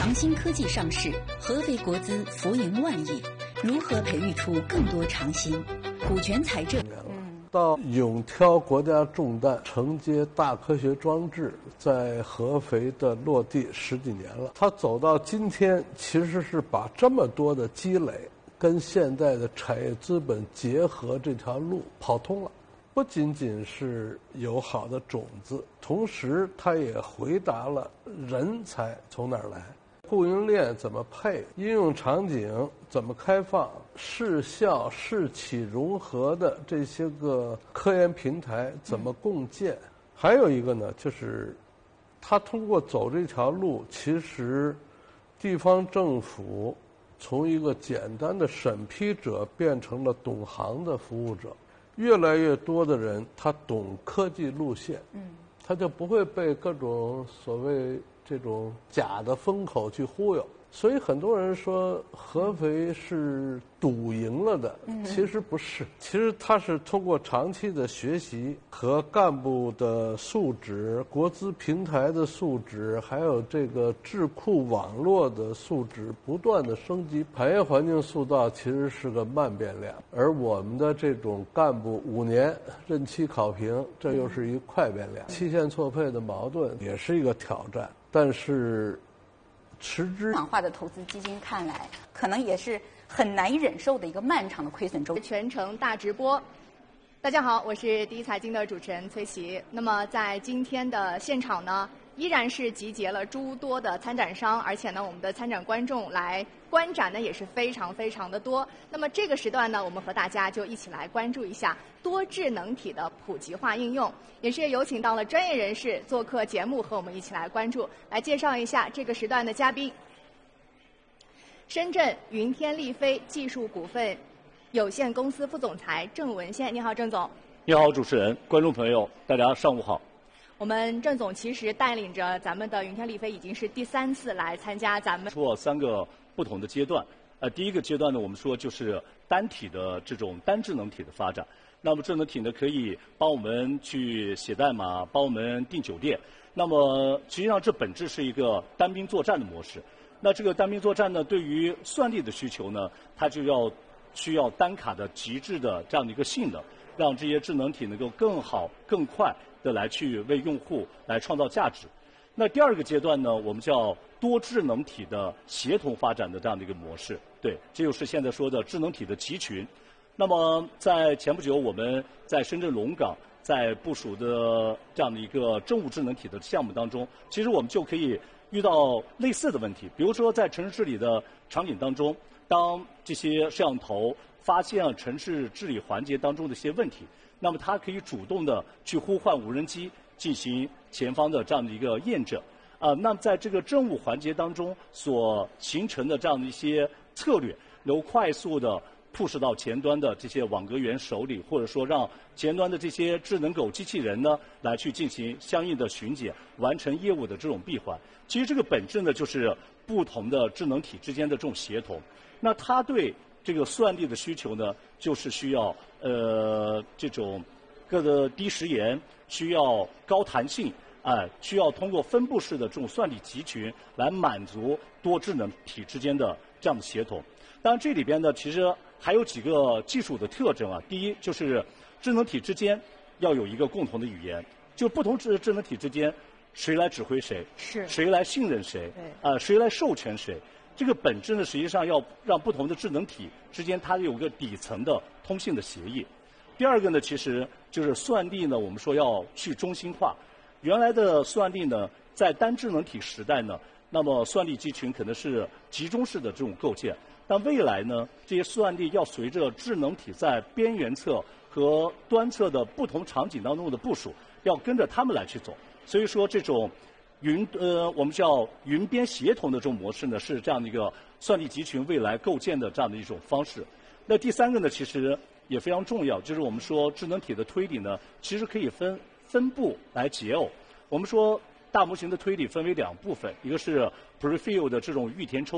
长新科技上市，合肥国资浮盈万亿，如何培育出更多长新？股权财政。 到永挑国家重担，承接大科学装置在合肥的落地10几年了。它走到今天，其实是把这么多的积累跟现在的产业资本结合，这条路跑通了。不仅仅是有好的种子，同时它也回答了人才从哪儿来，供应链怎么配，应用场景怎么开放，市校市企融合的这些个科研平台怎么共建。还有一个呢，就是它通过走这条路，其实地方政府从一个简单的审批者变成了懂行的服务者。越来越多的人他懂科技路线，他就不会被各种所谓这种假的风口去忽悠。所以很多人说合肥是赌赢了的，其实不是，其实它是通过长期的学习和干部的素质、国资平台的素质，还有这个智库网络的素质不断的升级。产业环境塑造其实是个慢变量，而我们的这种干部5年任期考评，这又是一个快变量。期限错配的矛盾也是一个挑战，但是持之网化的投资基金看来，可能也是很难以忍受的一个漫长的亏损周期。 全程大直播。大家好，我是第一财经的主持人崔琦。那么在今天的现场呢，依然是集结了诸多的参展商，而且呢，我们的参展观众来观展呢也是非常非常的多。那么这个时段呢，我们和大家就一起来关注一下多智能体的普及化应用，也是有请到了专业人士做客节目，和我们一起来关注。来介绍一下这个时段的嘉宾：深圳云天力飞技术股份有限公司副总裁郑文宪。你好，郑总。 你好，主持人，观众朋友，大家上午好。 我们郑总其实带领着咱们的云天力飞已经是第3次来参加咱们。 说3个不同的阶段，第一个阶段呢，我们说就是单体的这种单智能体的发展。那么智能体呢，可以帮我们去写代码，帮我们订酒店。那么实际上这本质是一个单兵作战的模式。那这个单兵作战呢，对于算力的需求呢，它就需要单卡的极致的这样的一个性能，让这些智能体能够更好、更快的来去为用户来创造价值。那第二个阶段呢，我们叫多智能体的协同发展的这样的一个模式。对，这就是现在说的智能体的集群。那么在前不久，我们在深圳龙岗在部署的这样的一个政务智能体的项目当中，其实我们就可以遇到类似的问题。比如说在城市治理的场景当中，当这些摄像头发现了城市治理环节当中的一些问题，那么它可以主动的去呼唤无人机进行前方的这样的一个验证。那么在这个政务环节当中所形成的这样的一些策略，能够快速的push到前端的这些网格员手里，或者说让前端的这些智能狗机器人呢来去进行相应的巡检，完成业务的这种闭环。其实这个本质呢，就是不同的智能体之间的这种协同。那它对这个算力的需求呢，就是需要这种各个低时延，需要高弹性，需要通过分布式的这种算力集群来满足多智能体之间的这样的协同。当然这里边呢，其实还有几个技术的特征啊。第一，就是智能体之间要有一个共同的语言，就不同智能体之间谁来指挥谁，谁来信任谁，谁来授权谁。这个本质呢，实际上要让不同的智能体之间它有个底层的通信的协议。第二个呢，其实就是算力呢，我们说要去中心化。原来的算力呢，在单智能体时代呢，那么算力集群可能是集中式的这种构建。但未来呢，这些算力要随着智能体在边缘侧和端侧的不同场景当中的部署，要跟着他们来去走。所以说，这种我们叫云边协同的这种模式呢，是这样的一个算力集群未来构建的这样的一种方式。那第三个呢，其实也非常重要，就是我们说智能体的推理呢，其实可以分步来解耦。我们说大模型的推理分为2部分，一个是 prefill 的这种预填抽